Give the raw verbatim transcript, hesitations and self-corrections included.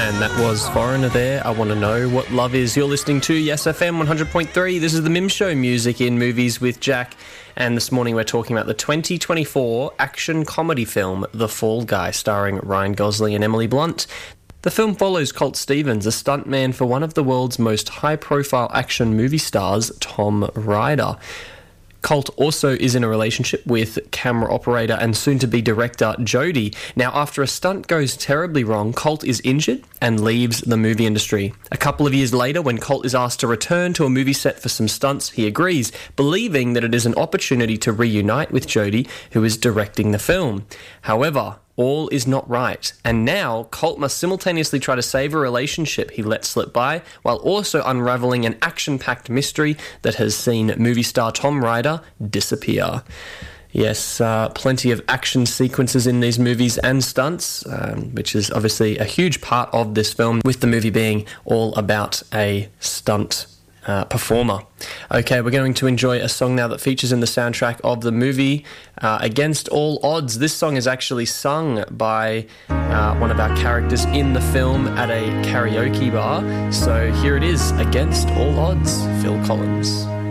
And that was Foreigner there. I Want to Know What Love Is. You're listening to Yes F M one hundred point three. This is the Mim Show, music in movies with Jack. And this morning we're talking about the twenty twenty-four action comedy film The Fall Guy, starring Ryan Gosling and Emily Blunt. The film follows Colt Stevens, a stuntman for one of the world's most high-profile action movie stars, Tom Ryder. Colt also is in a relationship with camera operator and soon-to-be director Jodie. Now, after a stunt goes terribly wrong, Colt is injured and leaves the movie industry. A couple of years later, when Colt is asked to return to a movie set for some stunts, he agrees, believing that it is an opportunity to reunite with Jodie, who is directing the film. However, all is not right, and now Colt must simultaneously try to save a relationship he let slip by, while also unravelling an action-packed mystery that has seen movie star Tom Ryder disappear. Yes, uh, plenty of action sequences in these movies and stunts, um, which is obviously a huge part of this film, with the movie being all about a stunt Uh, performer. Okay, we're going to enjoy a song now that features in the soundtrack of the movie, uh, Against All Odds. This song is actually sung by uh, one of our characters in the film at a karaoke bar. So here it is, Against All Odds, Phil Collins.